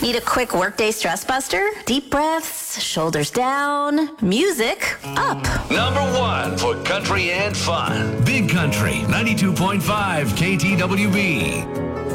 Need a quick workday stress buster? Deep breaths, shoulders down, music up. Number one for country and fun. Big Country, 92.5 KTWB.